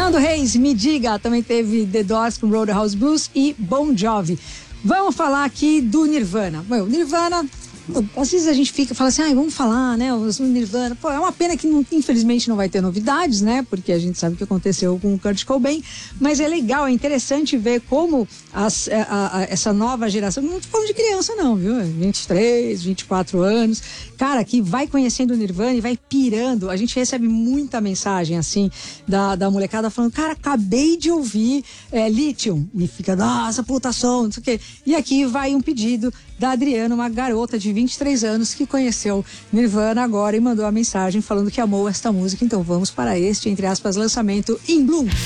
Nando Reis, Me Diga, também teve The Doors com Roadhouse Blues e Bon Jovi. Vamos falar aqui do Nirvana. Bom, Nirvana, às vezes a gente fala assim, vamos falar, né, o Nirvana. Pô, é uma pena que infelizmente não vai ter novidades, né, porque a gente sabe o que aconteceu com o Kurt Cobain, mas é legal, é interessante ver como essa nova geração, não tô falando de criança não, viu, 23, 24 anos, cara, que vai conhecendo o Nirvana e vai pirando. A gente recebe muita mensagem, assim, da molecada falando, cara, acabei de ouvir Lithium, e fica, nossa, puta som, não sei o quê. E aqui vai um pedido da Adriana, uma garota de 23 anos que conheceu Nirvana agora e mandou a mensagem falando que amou esta música. Então vamos para este, entre aspas, lançamento In Bloom.